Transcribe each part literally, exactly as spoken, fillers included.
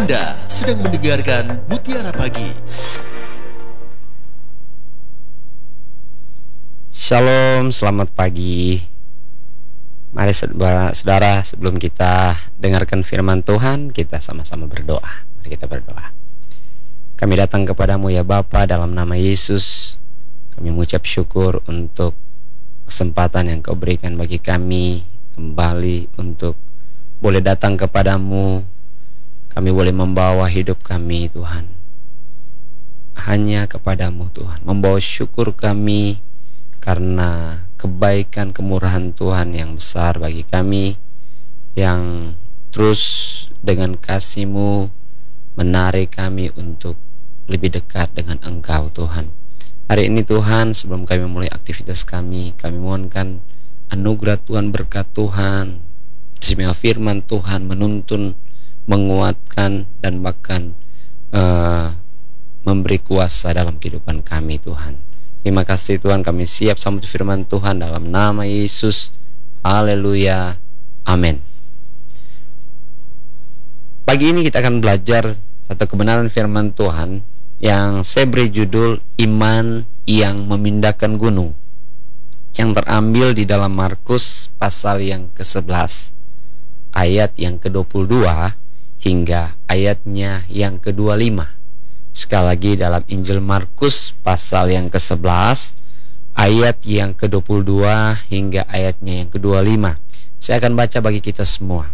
Anda sedang mendengarkan Mutiara Pagi. Shalom, selamat pagi. Mari saudara, sebelum kita dengarkan firman Tuhan, kita sama-sama berdoa. Mari kita berdoa. Kami datang kepadamu ya Bapa, dalam nama Yesus. Kami mengucap syukur untuk kesempatan yang Kau berikan bagi kami kembali untuk boleh datang kepadamu. Kami boleh membawa hidup kami Tuhan hanya kepadamu Tuhan, membawa syukur kami karena kebaikan kemurahan Tuhan yang besar bagi kami, yang terus dengan kasih-Mu menarik kami untuk lebih dekat dengan Engkau Tuhan. Hari ini Tuhan, sebelum kami mulai aktivitas kami, kami mohonkan anugerah Tuhan, berkat Tuhan, istimewa firman Tuhan menuntun, menguatkan, dan bahkan uh, memberi kuasa dalam kehidupan kami Tuhan. Terima kasih Tuhan, kami siap sambut firman Tuhan dalam nama Yesus. Haleluya, amin. Pagi ini kita akan belajar satu kebenaran firman Tuhan yang saya beri judul Iman yang Memindahkan Gunung, yang terambil di dalam Markus pasal yang ke sebelas ayat yang ke dua puluh dua hingga ayatnya yang ke dua puluh lima. Sekali lagi, dalam Injil Markus pasal yang ke sebelas ayat yang ke dua puluh dua hingga ayatnya yang ke dua puluh lima. Saya akan baca bagi kita semua.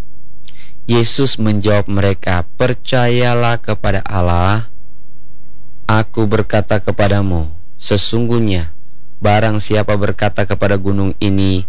Yesus menjawab mereka, "Percayalah kepada Allah. Aku berkata kepadamu, sesungguhnya barang siapa berkata kepada gunung ini,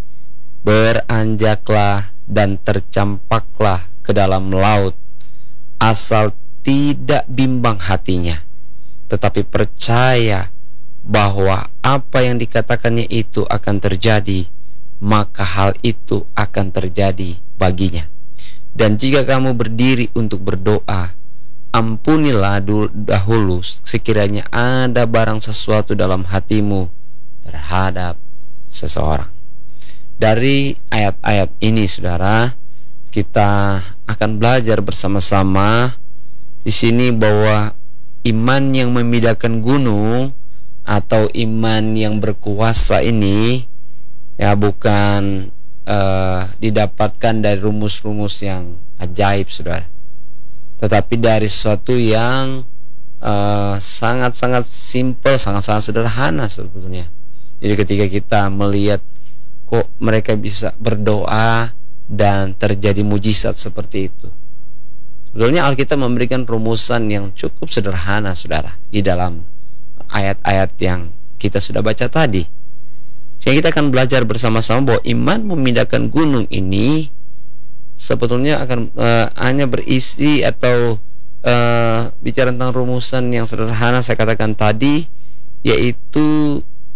beranjaklah dan tercampaklah ke dalam laut, asal tidak bimbang hatinya, tetapi percaya bahwa apa yang dikatakannya itu akan terjadi, maka hal itu akan terjadi baginya. Dan jika kamu berdiri untuk berdoa, ampunilah dahulu sekiranya ada barang sesuatu dalam hatimu terhadap seseorang." Dari ayat-ayat ini saudara, kita akan belajar bersama-sama di sini bahwa iman yang memindahkan gunung atau iman yang berkuasa ini ya bukan uh, didapatkan dari rumus-rumus yang ajaib saudara, tetapi dari sesuatu yang uh, sangat-sangat simple, sangat-sangat sederhana sebetulnya. Jadi ketika kita melihat kok mereka bisa berdoa dan terjadi mujizat seperti itu, sebetulnya Alkitab memberikan rumusan yang cukup sederhana saudara di dalam ayat-ayat yang kita sudah baca tadi. Sehingga kita akan belajar bersama-sama bahwa iman memindahkan gunung ini sebetulnya akan uh, hanya berisi atau uh, bicara tentang rumusan yang sederhana saya katakan tadi, yaitu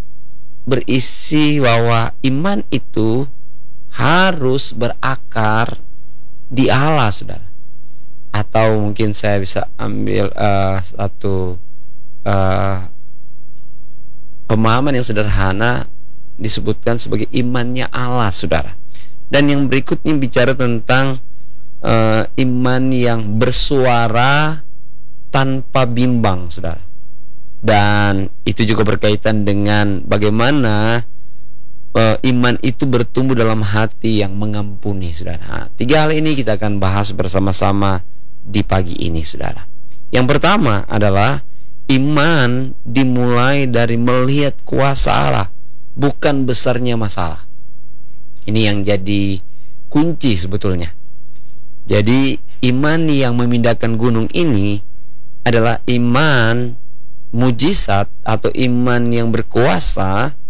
berisi bahwa iman itu harus berakar di Allah saudara. Atau mungkin saya bisa ambil uh, satu uh, pemahaman yang sederhana, disebutkan sebagai imannya Allah saudara. Dan yang berikutnya bicara tentang uh, iman yang bersuara tanpa bimbang saudara. Dan itu juga berkaitan dengan bagaimana uh, iman itu bertumbuh dalam hati yang mengampuni saudara. Nah, tiga hal ini kita akan bahas bersama-sama di pagi ini saudara. Yang pertama adalah iman dimulai dari melihat kuasa Allah, bukan besarnya masalah. Ini yang jadi kunci sebetulnya. Jadi iman yang memindahkan gunung ini adalah iman mujizat atau iman yang berkuasa